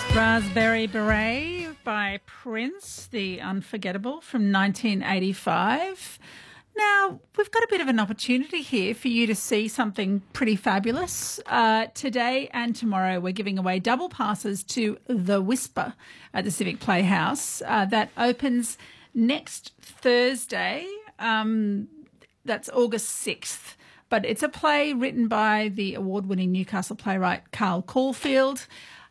Raspberry Beret by Prince, the unforgettable from 1985. Now, we've got a bit of an opportunity here for you to see something pretty fabulous. Today and tomorrow, we're giving away double passes to The Whisper at the Civic Playhouse. That opens next Thursday. That's August 6th. But it's a play written by the award-winning Newcastle playwright Carl Caulfield.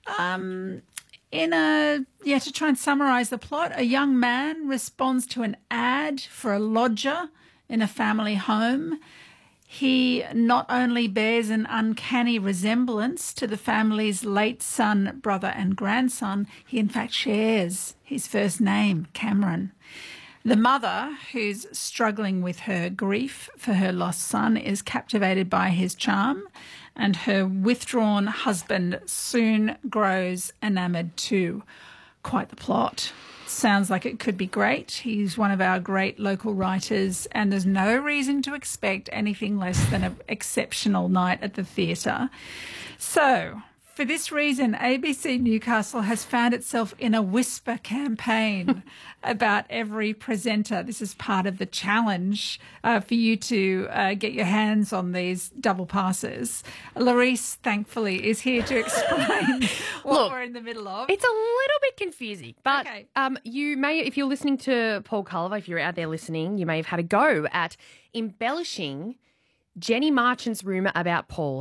To try and summarise the plot, a young man responds to an ad for a lodger in a family home. He not only bears an uncanny resemblance to the family's late son, brother and grandson, he in fact shares his first name, Cameron. The mother, who's struggling with her grief for her lost son, is captivated by his charm, and her withdrawn husband soon grows enamoured too. Quite the plot. Sounds like it could be great. He's one of our great local writers, and there's no reason to expect anything less than an exceptional night at the theatre. So, for this reason, ABC Newcastle has found itself in a whisper campaign about every presenter. This is part of the challenge for you to get your hands on these double passes. Larisse, thankfully, is here to explain what we're in the middle of. It's a little bit confusing, but Okay. You may, if you're listening to Paul Culver, if you're out there listening, you may have had a go at embellishing Jenny Marchant's rumour about Paul.